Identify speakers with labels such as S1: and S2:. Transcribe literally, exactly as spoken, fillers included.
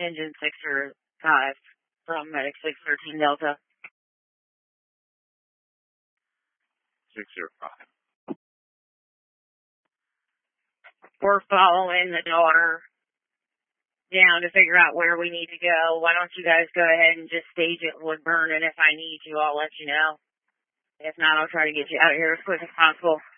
S1: engine six or five from Medic six thirteen Delta.
S2: six zero five.
S1: We're following the daughter down to figure out where we need to go. Why don't you guys go ahead and just stage it Woodburn, and if I need you, I'll let you know. If not, I'll try to get you out of here as quick as possible.